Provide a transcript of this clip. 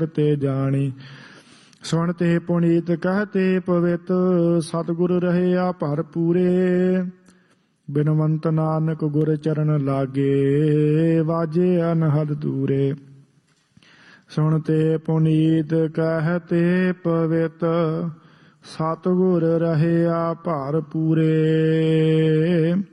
ਤੇ ਜਾਣੀ। ਸੁਣਤੇ ਪੁਨੀਤ ਕਹਤੇ ਪਵਿੱਤ, ਸਤਿਗੁਰ ਰਹਿਆ ਭਰ ਪੂਰੇ। ਬਿਨਵੰਤ ਨਾਨਕ ਗੁਰ ਚਰਨ ਲਾਗੇ, ਵਾਜੇ ਅਨਹਦ ਦੂਰੇ। ਸੁਣਤੇ ਪੁਨੀਤ ਕਹਤੇ ਪਵਿੱਤ, ਸਤਿਗੁਰ ਰਹਿਆ ਭਰ ਪੂਰੇ।